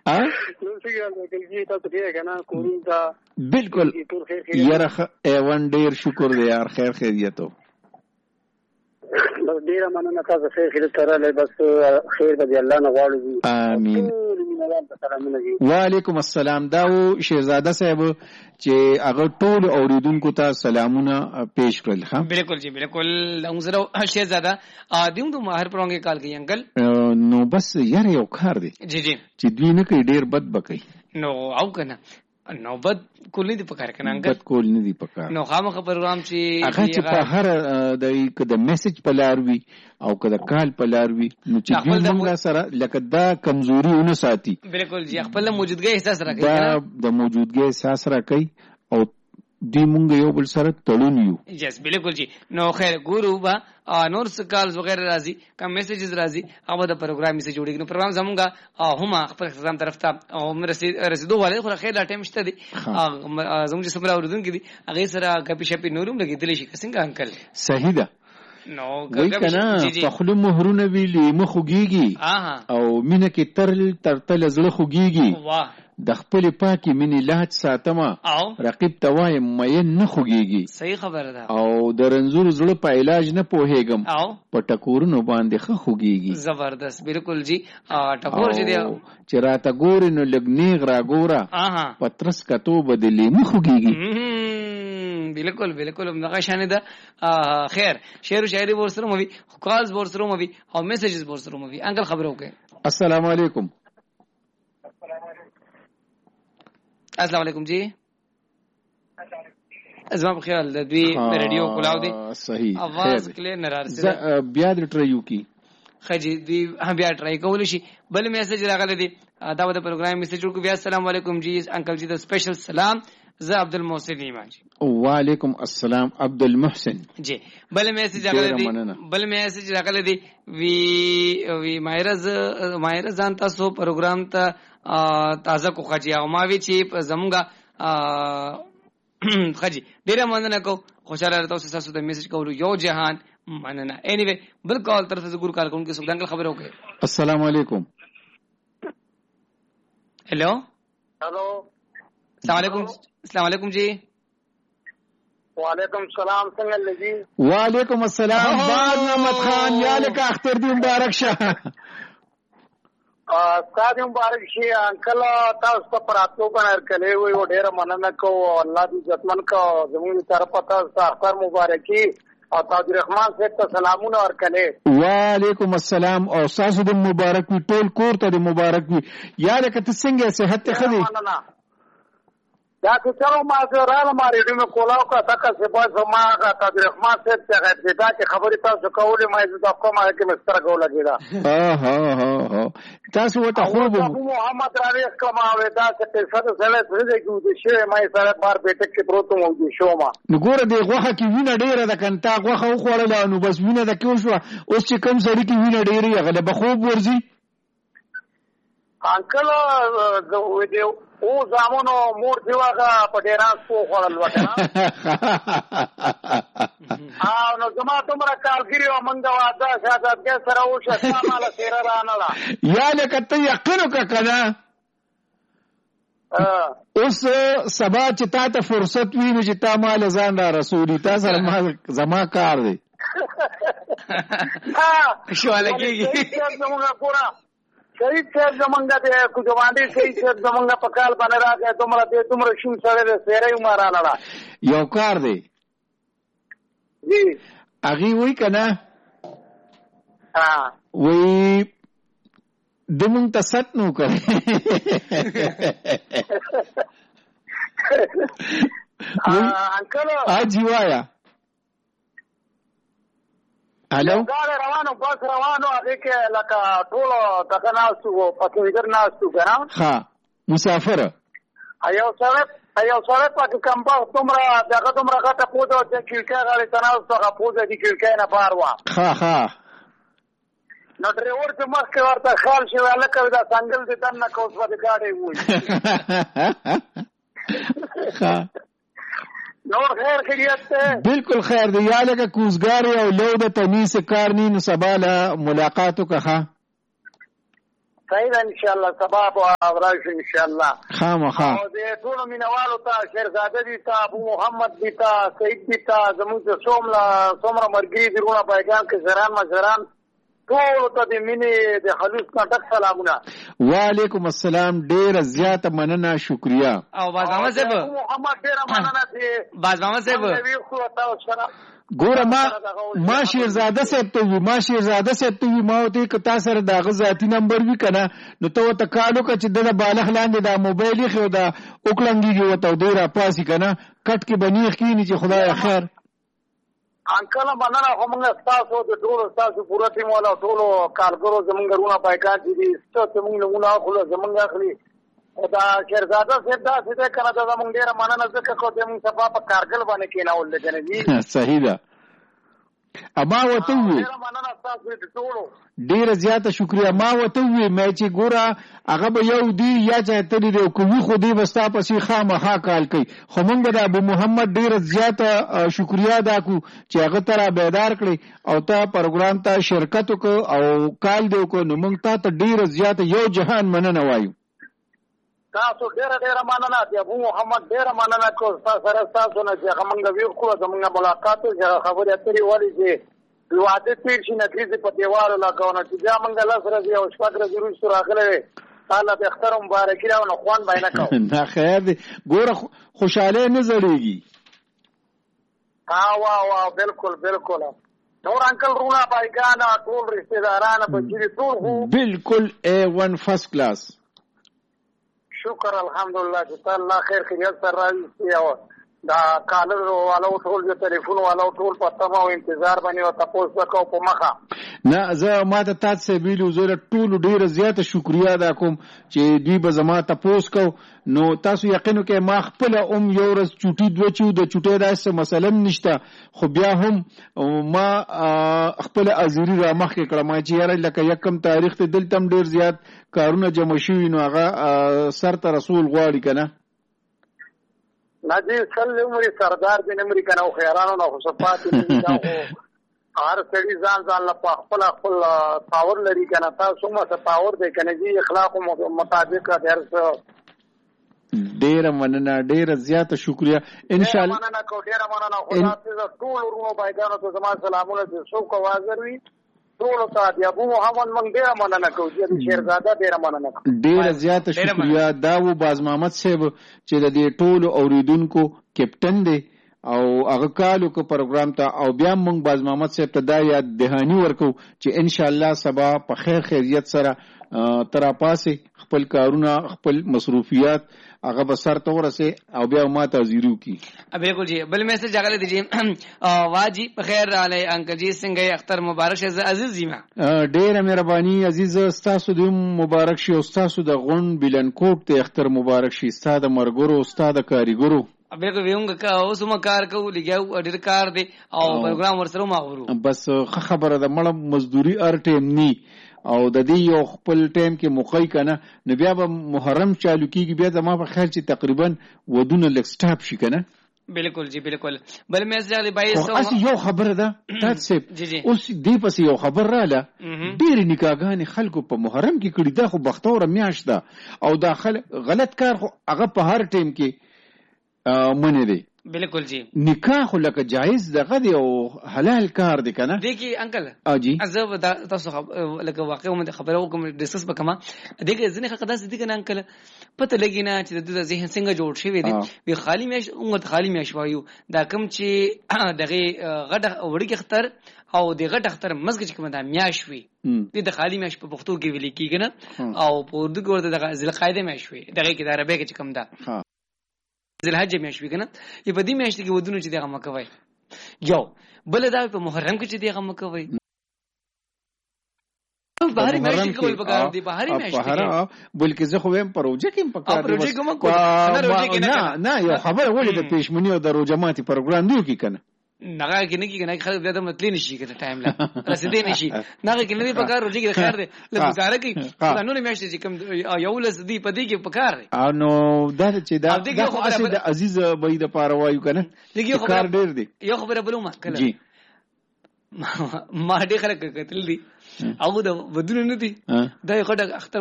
بالکل یاره ایوان ډیر شکر دی یار خیر خیریتو بس ډیره مننه تاسو خیر خیریت تراله بس خیر به الله نه غواړو امين وعلیکم السلام داو شهزاده صاحب چې هغه ټول اوریدونکو ته سلامونه پیش کړل ها بالکل جی بالکل زه شهزاده دیم دو هر پرونګه کال کوي انکل نو بس یاره یو کار دی جی جی چې دوی نه کوي ډیر بد بکای نو او کنه نوبت کول نه دی پکار کنه انګل بد کول نه دی پکار نو خامخ پروګرام چې هغه چې په هر د میسج په لار وی او کله کال په لار وی نو چې موږ سره لکه دا کمزوري ونه ساتي بالکل جی خپل موجودګي احساس راکړي دا د موجودګي احساس راکړي او دی مونږ یو بل سره تړون یو یس بالکل جی نو خیر ګورو با نور سکالز وغیرہ راځي کوم میسجز راځي هغه د پروګرام سره جوړیږي نو پروګرام زمونږه هم خپل اختتام طرف ته رسیدو والے خو خیر لا ټایم شته دي زموږ چې سمرا اوردونکو دي هغه سره غپی شپی نورم لګیدلی شي څنګه انکل صحیح ده نو کنه په خپل مهرونه ویلې مخوږي او مینه کې ترتل زړه خوږي واه د خپل پاکي منی لاج ساتمه رقیب توای مې نه خوږيږي صحیح خبره ده او د رنزور زړه په علاج نه پوهېږم په ټکورونو باندې خه خوږيږي زبردست بالکل جی ټکور چې دی چې راته ګورې نو لګنیغ را ګوره پترس کتو بدلی نه خوږيږي بالکل بالکل دغه شان ده خیر شعر و شاعری ورسره مو وي کالز ورسره مو وي او میسجز ورسره مو وي انکل خبرو کې السلام علیکم السلام علیکم جی زما په خیال د دوی ریډیو کولاو دي صحیح आवाज کلیر نه راځي بیا د ټرایو کی خجی دوی بیا ټرای کول شي بل میسج راغلی دی دا د پروګرام میسج ورکو بیا السلام علیکم جی انکل جی د سپیشل سلام زه عبد المحسن ایمان جی وعلیکم السلام عبد المحسن جی بل میسج راغلی دی وی مایرز ځان تاسو پروګرام ته تازه کو خجی او ما وی چې زمونږه خجی ډیره مننه کو خوشاله تاسو تاسو د میسج کولو یو جهان مننه انیوی بل کال طرف سے ګور کار کوونکې څوک دنګل خبر وکړي السلام علیکم هلو السلام علیکم جی وعلیکم السلام څنګه لګي وعلیکم السلام باز محمد خان یالک اختر دی مبارک شه استاد مبارک شي انکل تاسو په پراتو باندې کله وي ډېر مننه کو الله دې عزتمن کو زموږ طرف ته اختر مبارکي او تاج رحمان صاحب ته سلامونه ورکړي وعلیکم السلام او تاسو دې مبارک وي ټول کور ته دې مبارک وي یالک ته څنګه صحت ته خدي دا څنګه ما زراله ما ریډیو مې کولاو کا تاسو په بازه ما تاج رحمان صاحب ته غږ چې خبرې تاسو کولې ما زه د کومه کې مستر کو لګیدا ها تاسو وته خوب محمد راوي کما ودا چې څه سره سره کې د شی ما سره بار بیٹک کې پروت مو شو ما نو ګوره دې غوخه کې وینه ډیره ده کنتا غوخه خوړل نو بس وینه د کې شو اوس چې کم سړی کې وینه ډیره غلبه خوب ورزي انکل زه او زامونو مور دیواغه په ډیران سو خړل وکړه نو زما تمره کارګری او منګه واده شاته کې سره او شته مال سره رانه یا لکه یقین وکړه اوس سبا چې تا ته فرصت ویني چې تا مال ځان را رسولي تا سره ما زما کار دی شو لګيږي شهید صاحب زمونږه د کوجوانډي شهید صاحب زمونږه په کال باندې راغی دومره شوم سره د سیرې عمراله یو کار دی جی اغي وای کنه وای دمون ته ست نو کوي انکل اجي وایا الو غاړه روانو بس روانو هغه کې لکه ټول دغه ناسو پاتویګر ناسو کنه ها مسافر ایو سره پاتې کمپا تمره دغه تمره غته پوزو چې کیلکا غاړي تناسو هغه پوزو دي کیلکا نه بار وا ها نو ډرایور چې مخکې ورته خال شي ولکه دا څنګه دې تنه کوس باندې گاډي وای ها نور خیر خیریت ته بالکل خیر دی یا لکه کوزګاری او لو د تمیز کار نی نو سباله ملاقاتو که صحیح ده ان شاء الله سبا به راشي ان شاء الله خامخا او د ټول مینوالو ته شیرزاده دي ته ابو محمد دي ته سعید دي ته زموږ د څومره مرګري دي رونه پایګان کې زران مزران ټول ته د مینې د خلوص کټک سلامونه. وعلیکم السلام، ډېر زیاته مننه، شکریا. او باز محمد صاحب محمد ډېر مننه دي. باز محمد صاحب ګوره ما شیرزاده صاحب ته وی، ما ته که تا سره د هغه ذاتي نمبر وي که نه نو ته ورته کال وکړه چې د بالغ لاندې دا موبایل ایښی او دا وکړنګېږي ورته او دی راپاسي که نه کټ کې به نیغ کښېني چې خدای خیر. انکل مننه خو موږ ستاسو د ټولو ستاسو پوره ټیم والا ټولو کارګرو زموږ رونه پایکان چې دي ستاسو موږ نمونه اخلو زموږ اخلي دا شیرزاده صاحب داسې دی که نه دا زموږ ډېره مننه ځکه خو د موږ سبا په کارګل باندې کېنول دی که نه دي. صحیح ده. ما ورته ووی ډېره زیاته شکریه. ما ورته ووی مې چې ګوره هغه به یو دی یا چاهتلی دی او که وي خو دی به ستا پسې خامخا کال کوي. خو موږ به د ابو محمد ډېره زیاته شکریه ادا کړو چې هغه ته را بیدار کړی او ته پروګرام ته شرکت وکړو او کال دی وکړو نو موږ تا ته ډېره زیاته یو جهان مننه وایو. تاسو ډېره مننه دی ابو محمد، ډېره مننه کو سره تاسو نه چې موږ ویو خو زموږ ملاقات او خبرې اترې ولې چې واده تیر شي نکریزې په دیوالو لګونه چې بیا موږ لاس راځي او شپږ ورځې وروسته راغلی تعالی د اختر مبارکي راو نه خوان باندې کوو. نه خیر دی، ګوره خوشحالي نه زړېږي. وا بالکل نور انکل رونا بایګانا ټول رشتہ داران بچی ټول هو بالکل A1 فرست کلاس. شکر الحمدلله چې الله خیر خیریت سره راځي او دا کالر والو ټول جو ټلیفون والو ټول په تمه او انتظار باندې او تاسو وکاو په مخه. نه زه ما ته تاسو ویلو زه ټول ډیره زیاته شکریا ادا کوم چې دوی به زما تاسو کو نو تاسو یقینو کې ما خپل یو ورځ چوټي دوه چو د چوټي داسې مثلا نشته خو بیا هم ما خپل ازيري را مخ کې کړم چې یاره لکه یکم تاریخ ته دلته ډیر زیات کارونه جمع شوي نو هغه سر ته رسول غواړي کنه. ناجی سل عمر سردار دین امریکا نو خیرانو نو خصفات دي هر سړي ځان له خپل پاور لري کنه تاسو مو پاور دی کنه جی اخلاق مطابق درس. ډیره مننه، ډیره زیاته شکریا. ان شاء الله مننه کو ډیره مننه خدا دې ټول ورونو بایګانو ته زما سلامونه دي سو کو حاضر وي ټول ته دی ابو محمد من ډیره مننه کو چې شیرزاده ډیره مننه کو ډیره زیاته شکریا. دا و باز محمد صاحب چې د دې ټول اوریدونکو کیپټن دی او هغه کالو کو پروګرام ته او بیا موږ باز محمد صاحب ته دا یاد دهانی ورکو چې ان شاء الله سبا په خیر خیریت سره ترا پاسه خپل کارونه خپل مصروفیات هغه به سر ته ورسه او بیا ما ته زیرو کی. بالکل جی بل میسج اگله دیجیے واجی بخیر علی انکل جی څنګه اختر مبارک شه عزیز جیما. ډیره مهرباني عزیز تاسو دې مبارک شي او تاسو د غون بلنکوټ ته اختر مبارک شي ستاد مرګرو ستاد کاریګرو. بالکل ویونګه کا اوس ما کار کو لګیاو ډیر کار دی او پروګرام ورسره ما ورو بس خبره ده مړه مزدوري ار ټیم نی او د دې یو خپل ټیم کې موقعي کنه نو بیا به محرم چالو کیږي بیا زما په خیر چې تقریبا ودونه لک سټاپ شي کنه. بالکل جی بالکل. بل مې ځالي 2200 یو خبره ده تاسو اوس دې پس یو خبر رااله ډېر نکاحګان خلکو په محرم کې کړي دا خو بختوره میاشت ده او داخل غلط کار خو هغه په هر ټیم کې منه دی. بالکل جی نکاح خو لکه جایز دغه دی او حلال کار دی کنه. دیکي انکل جی ازب تاسو لکه واقعا مې خبره وکم ډیسکس وکما دیکي ځنه خدای دې کنه انکل پته لګی نه چې د ذهن څنګه جوړ شوی دی وی خالی مې خالی مې شوایو دا کم چې دغه غټ وړي اختر او دغه اختر مزګ چې کوم دا میاشوي د خالی میاش په پښتو کې ویل کیږي نه او په اردو کې ورته دغه ذل قاعده میاشوي دغه کې د عربی کې کوم دا ذل حج میاشوي کنه په دې میاشت کې ودونه چې دغه مکوي یو بل دا په محرم کې چې دغه مکوي بهاري میاشت کې کول پکار دی بهاري میاشت کې بلکې زه خو هم پروژه کې پکار دی نه یو خبره ولې د پېشمنی او د روجماتي پروګرام دی کی کنه نغه کې نه کیږي نه خلک بیا د متلی نشي کنه ټایم لا رسیدې نشي نغه کې نه پکار روجي کې خیر دی له گزاره کې قانون میاشت چې کوم یو لس دی پدې کې پکار دی نو دا چې دا خو اصل د عزیز بې د پاره وایو کنه کار ډیر دی یو خبره بلوم کله جی ما دې خلک کتل دي او د ودونه نه دي دا یو خدای اختر